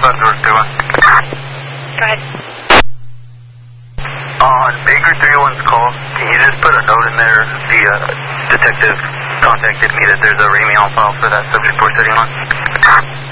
31. Go ahead. On Baker 31's call, can you just put a note in there? The detective contacted me that there's a Remy on file for that subject we're sitting on.